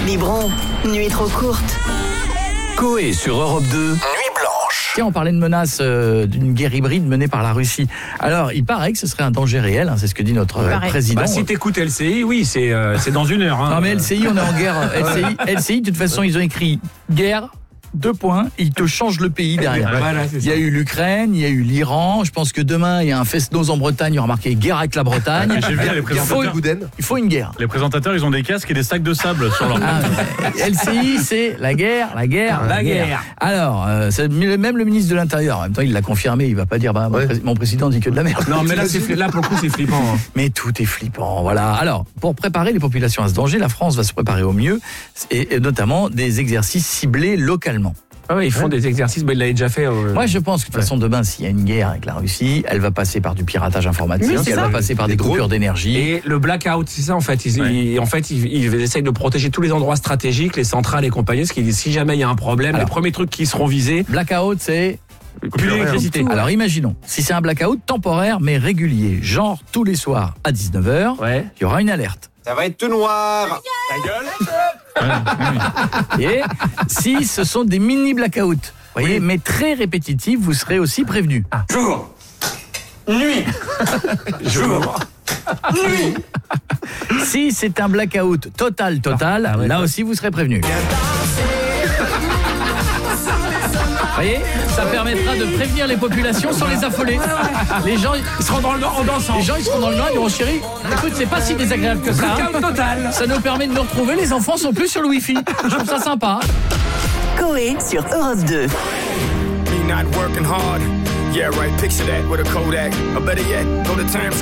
Libran, nuit trop courte. Coé sur Europe 2, Nuit Blanche. Tiens, on parlait de menace d'une guerre hybride menée par la Russie. Alors, il paraît que ce serait un danger réel, c'est ce que dit notre président. Bah, si t'écoutes LCI, oui, c'est dans une heure. Non mais LCI, on est en guerre. LCI, de toute façon, ils ont écrit guerre. 2 points, ils te changent le pays derrière. Voilà, il y a eu l'Ukraine, il y a eu l'Iran. Je pense que demain, il y a un fest-noz en Bretagne, il y aura marqué guerre avec la Bretagne. J'ai vu les présentateurs. Il faut une guerre. Les présentateurs, ils ont des casques et des sacs de sable sur leur LCI, c'est la guerre. Alors, même le ministre de l'Intérieur, en même temps, il l'a confirmé. Il va pas dire, mon président dit que de la merde. Non, mais là pour le coup, c'est flippant. Hein. Mais tout est flippant, voilà. Alors, pour préparer les populations à ce danger, la France va se préparer au mieux, et notamment des exercices ciblés localement. Ah ouais, ils font des exercices, il l'avait déjà fait. Moi, je pense que de toute façon, demain, s'il y a une guerre avec la Russie, elle va passer par du piratage informatique, elle va passer par des coupures d'énergie. Et le blackout, c'est ça en fait. Ils essayent de protéger tous les endroits stratégiques, les centrales et compagnie, parce qu'ils disent si jamais il y a un problème, les premiers trucs qui seront visés. Blackout, c'est plus d'électricité. Alors imaginons, si c'est un blackout temporaire mais régulier, genre tous les soirs à 19h, il y aura une alerte. Ça va être tout noir. Ta gueule. Et si ce sont des mini blackouts, voyez, mais très répétitifs, vous serez aussi prévenus. Jour. Nuit. Jour. Nuit. Si c'est un blackout total, là aussi vous serez prévenus. Vous voyez, ça permettra de prévenir les populations sans les affoler. Les gens ils seront dans le noir en dansant. Les gens ils seront dans le noir, ils diront chérie, écoute, c'est pas si désagréable que ça. Total. Ça nous permet de nous retrouver, les enfants sont plus sur le Wi-Fi. Je trouve ça sympa. Coé sur Europe 2. Me not working hard. Yeah, right, picture that with a Kodak. Or better yet, go to Times